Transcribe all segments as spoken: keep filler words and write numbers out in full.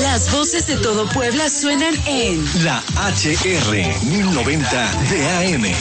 Las voces de todo Puebla suenan en la H R mil noventa de A M.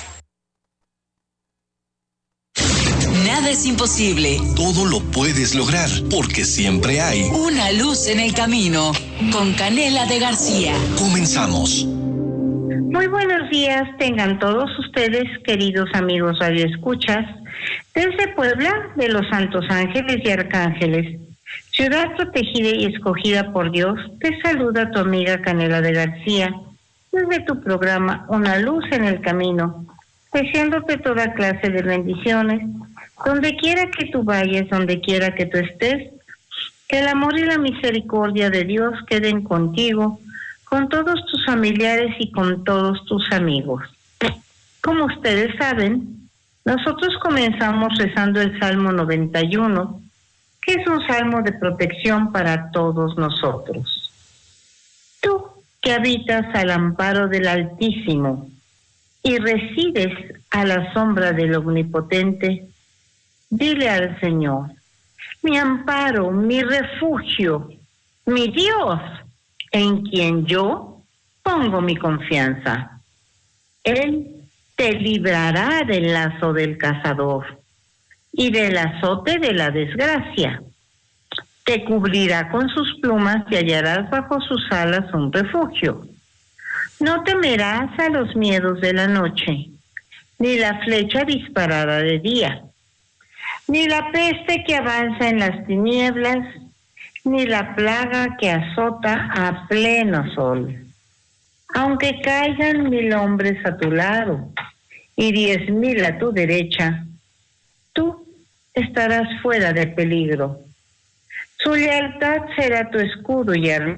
Nada es imposible. Todo lo puedes lograr, porque siempre hay una luz en el camino. Con Canela de García. Comenzamos. Muy buenos días tengan todos ustedes, queridos amigos radioescuchas, desde Puebla, de los Santos Ángeles y Arcángeles, ciudad protegida y escogida por Dios. Te saluda tu amiga Canela de García, desde tu programa Una Luz en el Camino, deseándote toda clase de bendiciones, donde quiera que tú vayas, donde quiera que tú estés, que el amor y la misericordia de Dios queden contigo, con todos tus familiares y con todos tus amigos. Como ustedes saben, nosotros comenzamos rezando el Salmo noventa y uno, que es un salmo de protección para todos nosotros. Tú que habitas al amparo del Altísimo y resides a la sombra del Omnipotente, dile al Señor: mi amparo, mi refugio, mi Dios, en quien yo pongo mi confianza. Él te librará del lazo del cazador y del azote de la desgracia. Te cubrirá con sus plumas y hallarás bajo sus alas un refugio. No temerás a los miedos de la noche, ni la flecha disparada de día, ni la peste que avanza en las tinieblas, ni la plaga que azota a pleno sol. Aunque caigan mil hombres a tu lado y diez mil a tu derecha, tú estarás fuera de peligro. Su lealtad será tu escudo y arma.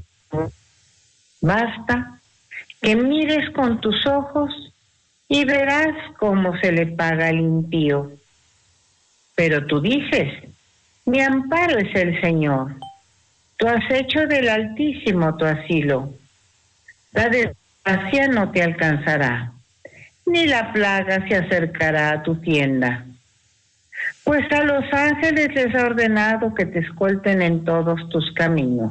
Basta que mires con tus ojos y verás cómo se le paga al impío. Pero tú dices: mi amparo es el Señor. Tú has hecho del Altísimo tu asilo. La desgracia no te alcanzará, ni la plaga se acercará a tu tienda. Pues a los ángeles les ha ordenado que te escolten en todos tus caminos.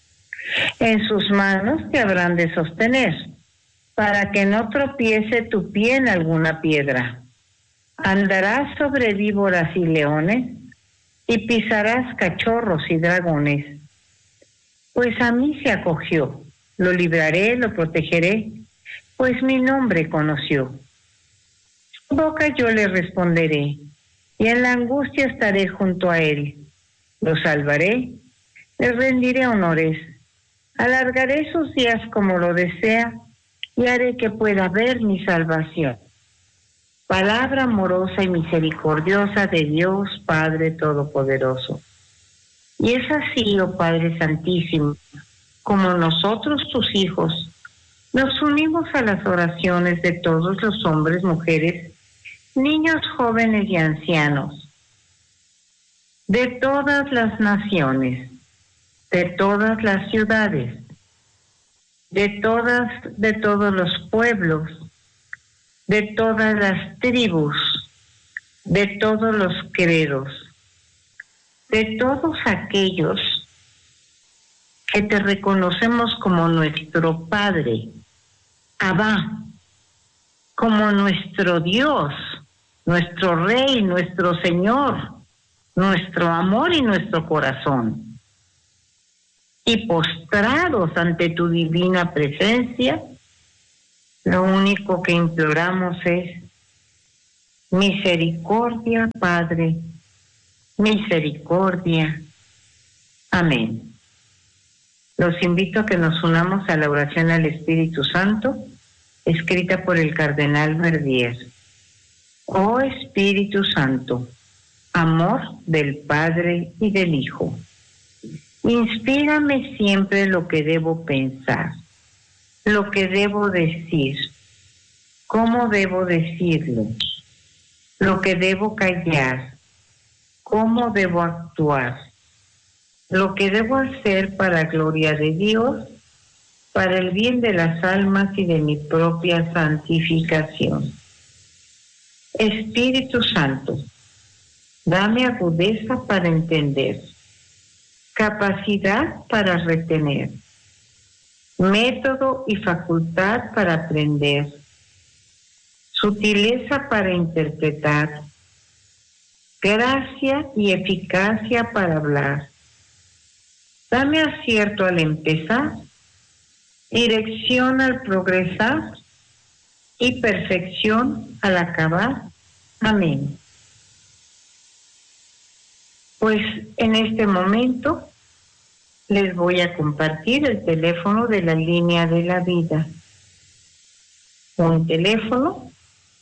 En sus manos te habrán de sostener, para que no tropiece tu pie en alguna piedra. Andarás sobre víboras y leones, y pisarás cachorros y dragones. Pues a mí se acogió, lo libraré, lo protegeré, pues mi nombre conoció. Su boca yo le responderé, y en la angustia estaré junto a él. Lo salvaré, le rendiré honores, alargaré sus días como lo desea, y haré que pueda ver mi salvación. Palabra amorosa y misericordiosa de Dios Padre Todopoderoso. Y es así, oh Padre Santísimo, como nosotros, tus hijos, nos unimos a las oraciones de todos los hombres, mujeres, niños, jóvenes y ancianos, de todas las naciones, de todas las ciudades, de todas, de todos los pueblos, de todas las tribus, de todos los credos, de todos aquellos que te reconocemos como nuestro Padre, Abba, como nuestro Dios, nuestro Rey, nuestro Señor, nuestro amor y nuestro corazón. Y postrados ante tu divina presencia, lo único que imploramos es: misericordia, Padre, misericordia. Amén. Los invito a que nos unamos a la oración al Espíritu Santo, escrita por el Cardenal Verdier. Oh Espíritu Santo, amor del Padre y del Hijo, inspírame siempre lo que debo pensar, lo que debo decir, cómo debo decirlo, lo que debo callar, cómo debo actuar, lo que debo hacer para gloria de Dios, para el bien de las almas y de mi propia santificación. Espíritu Santo, dame agudeza para entender, capacidad para retener, método y facultad para aprender, sutileza para interpretar, gracia y eficacia para hablar. Dame acierto al empezar, dirección al progresar y perfección al acabar. Amén. Pues en este momento les voy a compartir el teléfono de la línea de la vida. Un teléfono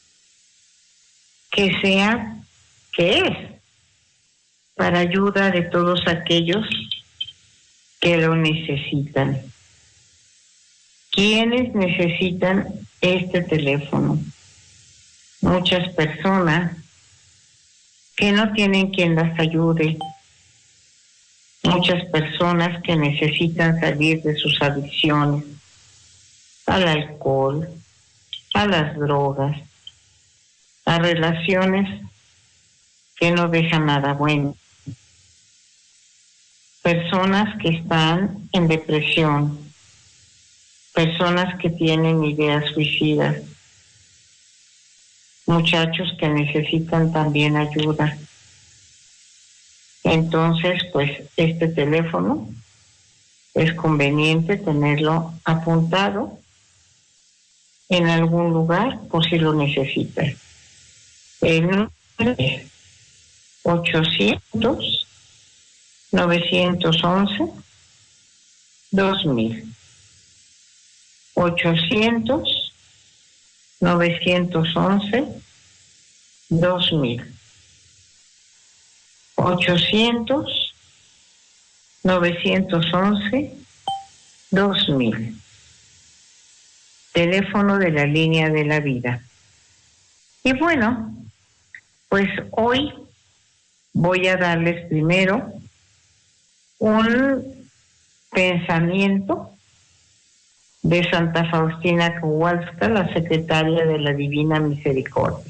que sea, que es, para ayuda de todos aquellos que lo necesitan. ¿Quiénes necesitan este teléfono? Muchas personas que no tienen quien las ayude. Muchas personas que necesitan salir de sus adicciones al alcohol, a las drogas, a relaciones que no dejan nada bueno. Personas que están en depresión, personas que tienen ideas suicidas, muchachos que necesitan también ayuda. Entonces, pues este teléfono es conveniente tenerlo apuntado en algún lugar por si lo necesitas. El número es ochocientos, novecientos once, dos mil. ochocientos, novecientos once, dos mil. ochocientos, novecientos once, dos mil. Teléfono de la línea de la vida. Y bueno, pues hoy voy a darles primero un pensamiento de Santa Faustina Kowalska, la secretaria de la Divina Misericordia.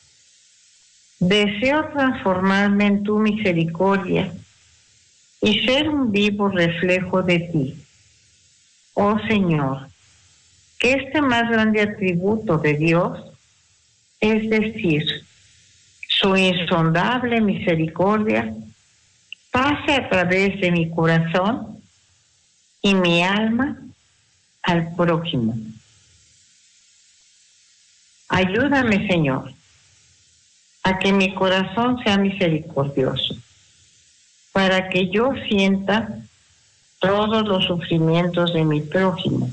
Deseo transformarme en tu misericordia y ser un vivo reflejo de ti. Oh Señor, que este más grande atributo de Dios, es decir, su insondable misericordia, pase a través de mi corazón y mi alma al prójimo. Ayúdame, Señor, a que mi corazón sea misericordioso, para que yo sienta todos los sufrimientos de mi prójimo.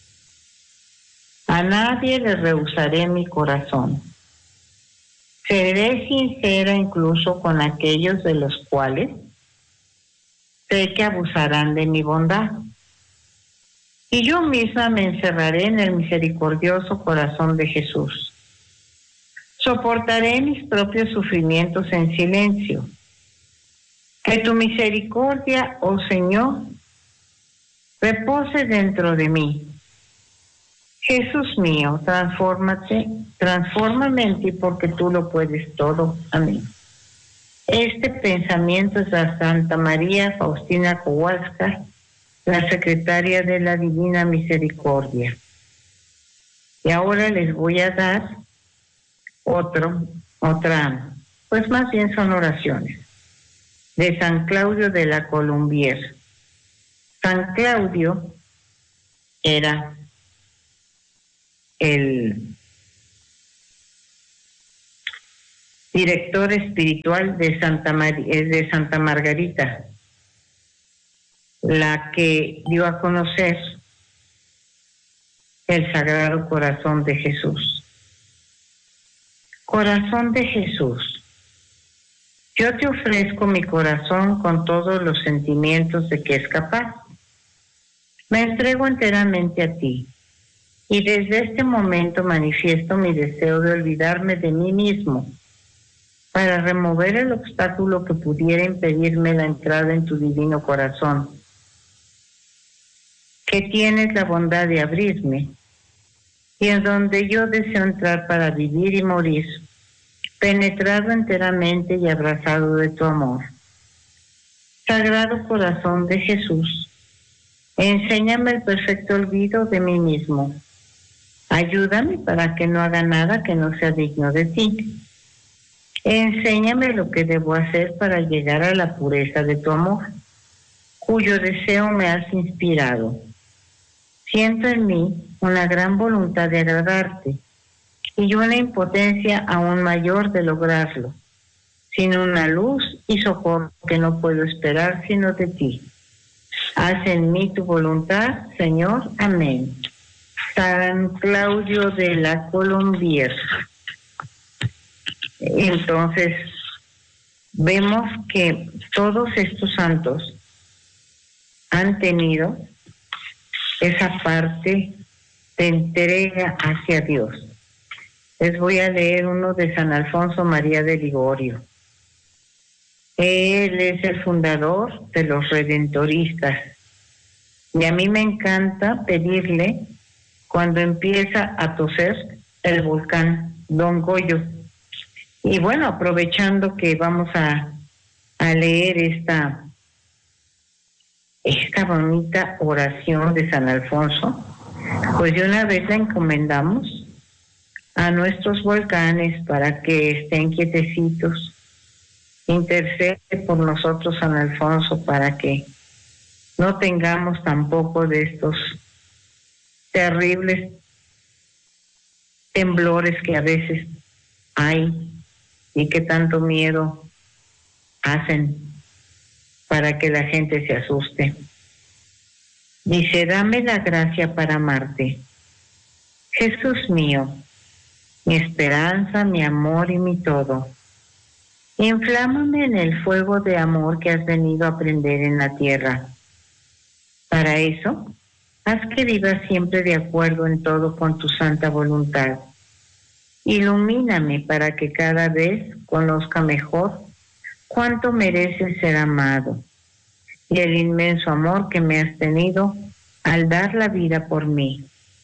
A nadie le rehusaré mi corazón. Seré sincera incluso con aquellos de los cuales sé que abusarán de mi bondad. Y yo misma me encerraré en el misericordioso corazón de Jesús. Soportaré mis propios sufrimientos en silencio. Que tu misericordia, oh Señor, repose dentro de mí. Jesús mío, transfórmate, transfórmame en ti porque tú lo puedes todo. Amén. Este pensamiento es a Santa María Faustina Kowalska, la secretaria de la Divina Misericordia. Y ahora les voy a dar otro, otra, pues más bien son oraciones, de San Claudio de la Colombier. San Claudio era el director espiritual de Santa Mar- de Santa Margarita, la que dio a conocer el Sagrado Corazón de Jesús. Corazón de Jesús, yo te ofrezco mi corazón con todos los sentimientos de que es capaz. Me entrego enteramente a ti. Y desde este momento manifiesto mi deseo de olvidarme de mí mismo para remover el obstáculo que pudiera impedirme la entrada en tu divino corazón, que tienes la bondad de abrirme y en donde yo deseo entrar para vivir y morir, penetrado enteramente y abrazado de tu amor. Sagrado Corazón de Jesús, Enséñame el perfecto olvido de mí mismo. Ayúdame para que no haga nada que no sea digno de ti. Enséñame lo que debo hacer para llegar a la pureza de tu amor, cuyo deseo me has inspirado. Siento en mí una gran voluntad de agradarte y una impotencia aún mayor de lograrlo, sin una luz y socorro que no puedo esperar sino de ti. Haz en mí tu voluntad, Señor. Amén. San Claudio de la Colombier. Entonces, vemos que todos estos santos han tenido esa parte de entrega hacia Dios. Les voy a leer uno de San Alfonso María de Ligorio. Él es el fundador de los redentoristas. Y a mí me encanta pedirle cuando empieza a toser el volcán Don Goyo. Y bueno, aprovechando que vamos a, a leer esta, esta bonita oración de San Alfonso, pues de una vez la encomendamos a nuestros volcanes para que estén quietecitos. Intercede por nosotros, San Alfonso, para que no tengamos tampoco de estos terribles temblores que a veces hay y que tanto miedo hacen para que la gente se asuste. Dice, dame la gracia para amarte. Jesús mío, mi esperanza, mi amor y mi todo. Inflámame en el fuego de amor que has venido a prender en la tierra. Para eso, haz que viva siempre de acuerdo en todo con tu santa voluntad. Ilumíname para que cada vez conozca mejor cuánto merece ser amado y el inmenso amor que me has tenido al dar la vida por mí.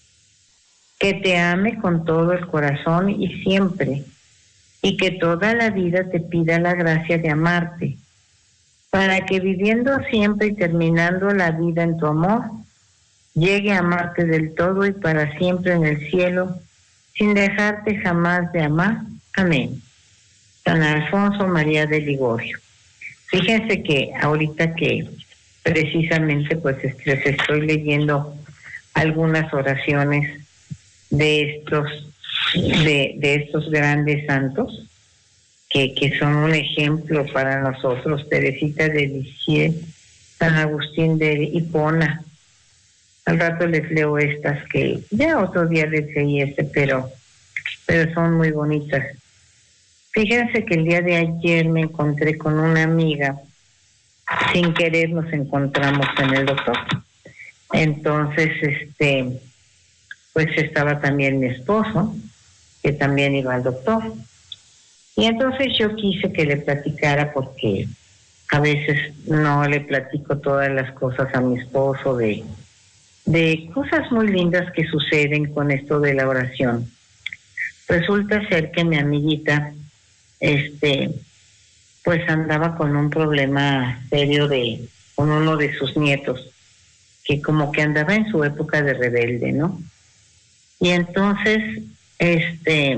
Que te ame con todo el corazón y siempre, y que toda la vida te pida la gracia de amarte, para que viviendo siempre y terminando la vida en tu amor, llegue a amarte del todo y para siempre en el cielo, sin dejarte jamás de amar. Amén. San Alfonso María de Ligorio. Fíjense que ahorita que precisamente pues les estoy leyendo algunas oraciones de estos de, de estos grandes santos que, que son un ejemplo para nosotros. Teresita de Lisieux, San Agustín de Hipona. Al rato les leo estas que ya otro día les leí este, pero, pero son muy bonitas. Fíjense que el día de ayer me encontré con una amiga. Sin querer nos encontramos en el doctor. Entonces, este, pues estaba también mi esposo, que también iba al doctor. Y entonces yo quise que le platicara porque a veces no le platico todas las cosas a mi esposo de, de cosas muy lindas que suceden con esto de la oración. Resulta ser que mi amiguita, este, pues andaba con un problema serio de, con uno de sus nietos, que como que andaba en su época de rebelde, ¿no? Y entonces, este,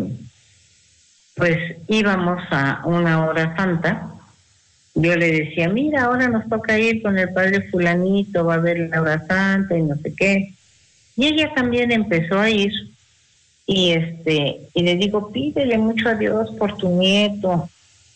pues íbamos a una hora santa. Yo le decía, mira, ahora nos toca ir con el padre fulanito, va a ver la hora santa y no sé qué. Y ella también empezó a ir. Y este, y le digo, pídele mucho a Dios por tu nieto.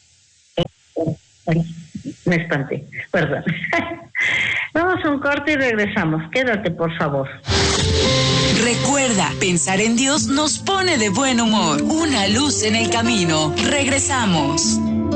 Ay, me espanté, perdón. Vamos a un corte y regresamos. Quédate, por favor. Recuerda, pensar en Dios nos pone de buen humor. Una luz en el camino. Regresamos.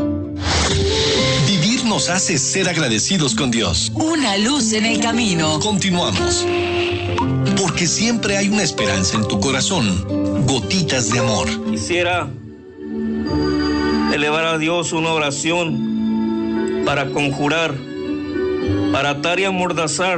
Vivir nos hace ser agradecidos con Dios. Una luz en el camino. Continuamos. Porque siempre hay una esperanza en tu corazón. Gotitas de amor. Quisiera elevar a Dios una oración para conjurar, para atar y amordazar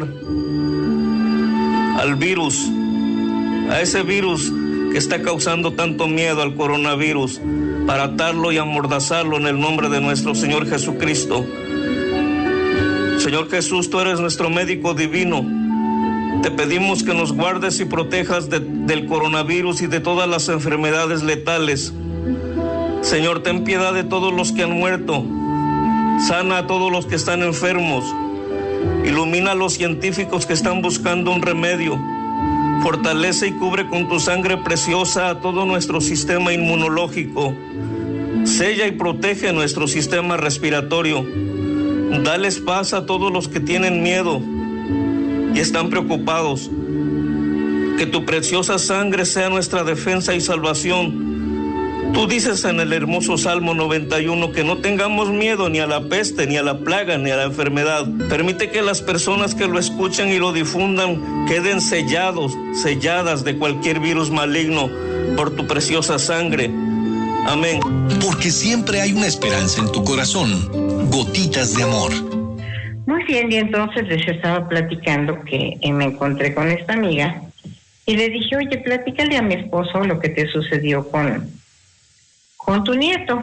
al virus, a ese virus que está causando tanto miedo, al coronavirus, para atarlo y amordazarlo en el nombre de nuestro Señor Jesucristo. Señor Jesús, tú eres nuestro médico divino. Te pedimos que nos guardes y protejas de, del coronavirus y de todas las enfermedades letales. Señor, ten piedad de todos los que han muerto. Sana a todos los que están enfermos. Ilumina a los científicos que están buscando un remedio. Fortalece y cubre con tu sangre preciosa a todo nuestro sistema inmunológico. Sella y protege nuestro sistema respiratorio. Dales paz a todos los que tienen miedo y están preocupados. Que tu preciosa sangre sea nuestra defensa y salvación. Tú dices en el hermoso Salmo noventa y uno que no tengamos miedo ni a la peste, ni a la plaga, ni a la enfermedad. Permite que las personas que lo escuchen y lo difundan queden sellados, selladas de cualquier virus maligno por tu preciosa sangre. Amén. Porque siempre hay una esperanza en tu corazón. Gotitas de amor. Muy bien, y entonces les estaba platicando que me encontré con esta amiga y le dije, oye, platícale a mi esposo lo que te sucedió con, con tu nieto.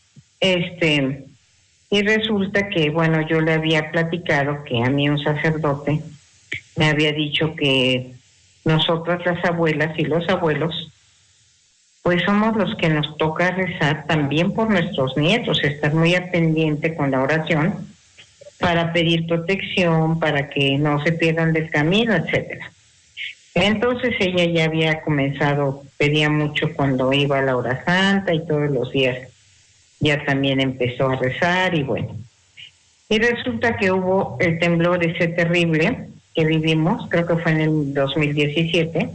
Este, y resulta que, bueno, yo le había platicado que a mí un sacerdote me había dicho que nosotras las abuelas y los abuelos, pues somos los que nos toca rezar también por nuestros nietos, estar muy al pendiente con la oración para pedir protección, para que no se pierdan del camino, etcétera. Entonces ella ya había comenzado, pedía mucho cuando iba a la hora santa y todos los días ya también empezó a rezar y bueno. Y resulta que hubo el temblor ese terrible que vivimos, creo que fue en el dos mil diecisiete,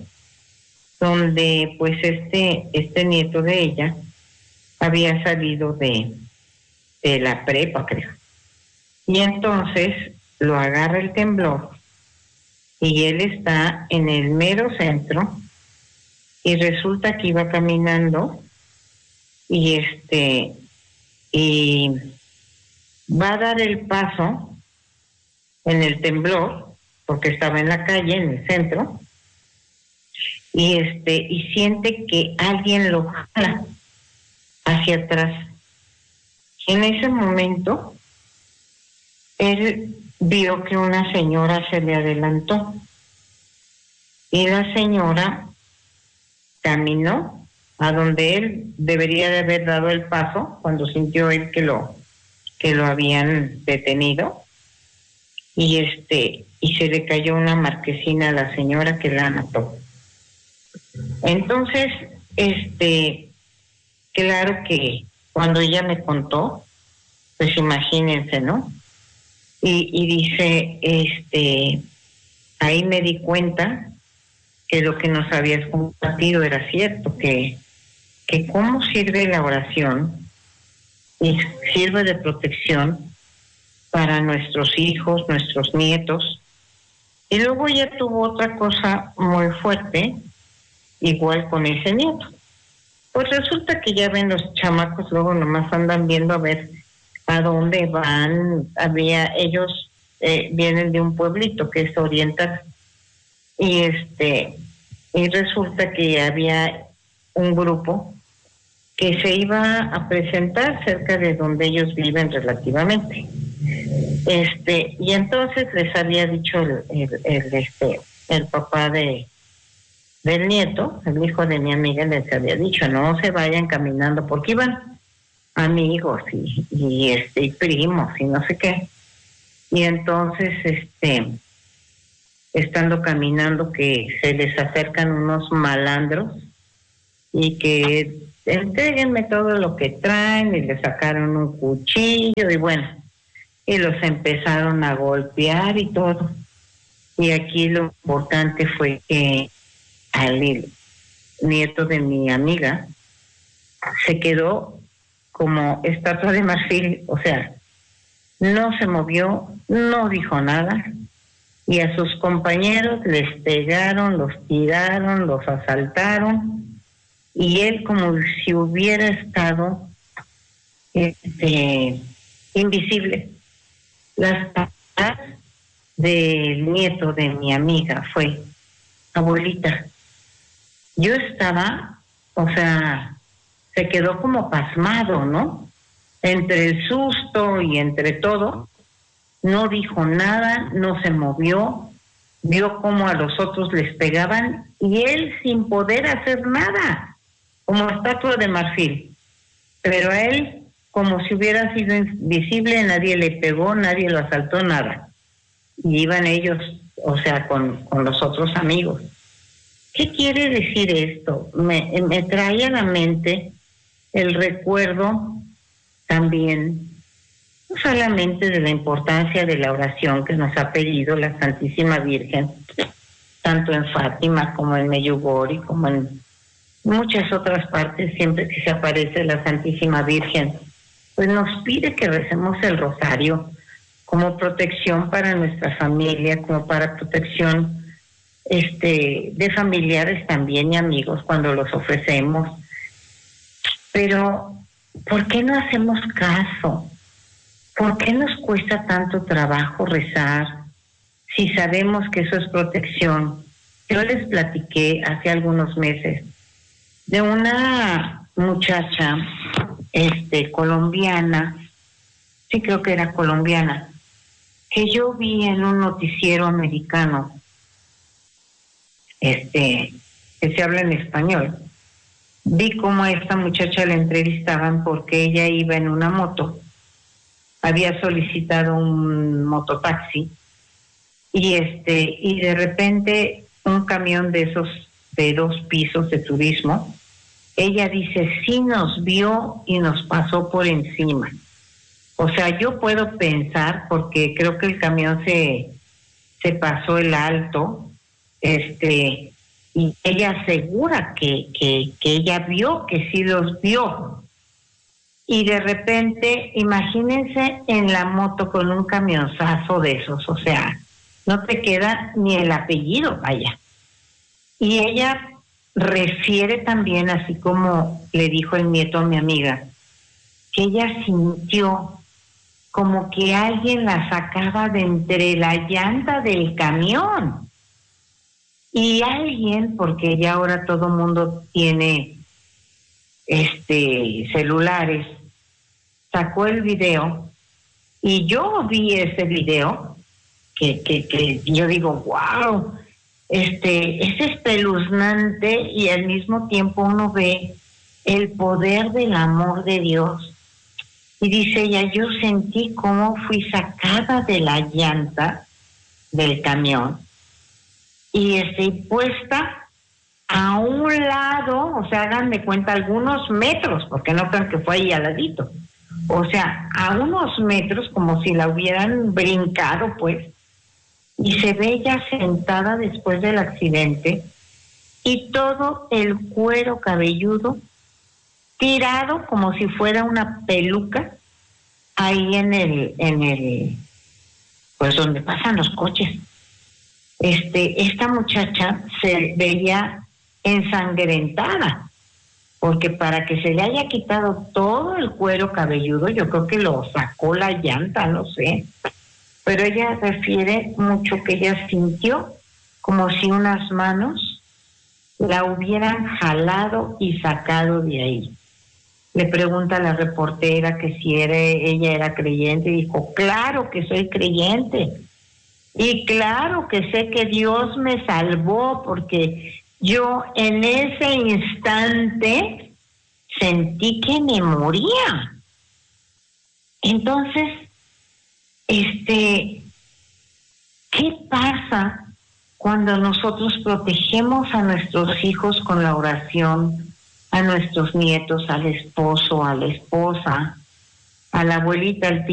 donde pues este, este nieto de ella había salido de, de la prepa, creo. Y entonces lo agarra el temblor y él está en el mero centro y resulta que iba caminando y este y va a dar el paso en el temblor porque estaba en la calle, en el centro, y este y siente que alguien lo jala hacia atrás. Y en ese momento él vio que una señora se le adelantó y la señora caminó a donde él debería de haber dado el paso cuando sintió él que lo que lo habían detenido y este y se le cayó una marquesina a la señora que la mató. Entonces, este, claro que cuando ella me contó, pues imagínense, ¿no? Y, y dice, este, ahí me di cuenta que lo que nos habías compartido era cierto, que, que cómo sirve la oración y sirve de protección para nuestros hijos, nuestros nietos. Y luego ella tuvo otra cosa muy fuerte, igual con ese nieto. Pues resulta que ya ven los chamacos, luego nomás andan viendo a ver a dónde van. Había, ellos eh, vienen de un pueblito que es oriental y este y resulta que había un grupo que se iba a presentar cerca de donde ellos viven relativamente. Este y entonces les había dicho el, el, el este el papá de del nieto, el hijo de mi amiga, les había dicho no se vayan caminando porque iban amigos y, y este y primos y no sé qué. Y entonces este estando caminando que se les acercan unos malandros y que entréguenme todo lo que traen y le sacaron un cuchillo y bueno, y los empezaron a golpear y todo. Y aquí lo importante fue que al nieto de mi amiga se quedó como estatua de marfil, o sea, no se movió, no dijo nada, y a sus compañeros les pegaron, los tiraron, los asaltaron, y él como si hubiera estado este, invisible. Las palabras del nieto de mi amiga fue, abuelita, yo estaba, o sea, se quedó como pasmado, ¿no? Entre el susto y entre todo, no dijo nada, no se movió, vio cómo a los otros les pegaban y él sin poder hacer nada, como estatua de marfil. Pero a él, como si hubiera sido invisible, nadie le pegó, nadie lo asaltó, nada. Y iban ellos, o sea, con, con los otros amigos. ¿Qué quiere decir esto? Me, me trae a la mente el recuerdo también, no solamente de la importancia de la oración que nos ha pedido la Santísima Virgen, tanto en Fátima como en Medjugorje, como en muchas otras partes, siempre que se aparece la Santísima Virgen, pues nos pide que recemos el rosario como protección para nuestra familia, como para protección este de familiares también y amigos cuando los ofrecemos. Pero, ¿por qué no hacemos caso? ¿Por qué nos cuesta tanto trabajo rezar si sabemos que eso es protección? Yo les platiqué hace algunos meses de una muchacha este, colombiana, sí creo que era colombiana, que yo vi en un noticiero americano, este, que se habla en español. Vi cómo a esta muchacha la entrevistaban porque ella iba en una moto, había solicitado un mototaxi y este y de repente un camión de esos de dos pisos de turismo, ella dice, sí nos vio y nos pasó por encima. O sea, yo puedo pensar, porque creo que el camión se, se pasó el alto, este, y ella asegura que, que, que ella vio, que sí los vio. Y de repente, imagínense en la moto con un camionzazo de esos, o sea, no te queda ni el apellido, vaya. Y ella refiere también, así como le dijo el nieto a mi amiga, que ella sintió como que alguien la sacaba de entre la llanta del camión. Y alguien, porque ya ahora todo el mundo tiene este celulares, sacó el video y yo vi ese video que, que, que yo digo, wow, este, es espeluznante y al mismo tiempo uno ve el poder del amor de Dios. Y dice ella, yo sentí cómo fui sacada de la llanta del camión y estoy puesta a un lado, o sea, hagan de cuenta algunos metros, porque no crean que fue ahí al ladito, o sea, a unos metros como si la hubieran brincado, pues, y se ve ella sentada después del accidente y todo el cuero cabelludo tirado como si fuera una peluca ahí en el, en el, pues donde pasan los coches. Este, esta muchacha se veía ensangrentada, porque para que se le haya quitado todo el cuero cabelludo, yo creo que lo sacó la llanta, no sé. Pero ella refiere mucho que ella sintió como si unas manos la hubieran jalado y sacado de ahí. Le pregunta a la reportera que si era, ella era creyente, y dijo, claro que soy creyente, y claro que sé que Dios me salvó, porque yo en ese instante sentí que me moría. Entonces, este, ¿qué pasa cuando nosotros protegemos a nuestros hijos con la oración, a nuestros nietos, al esposo, a la esposa, a la abuelita, al tío?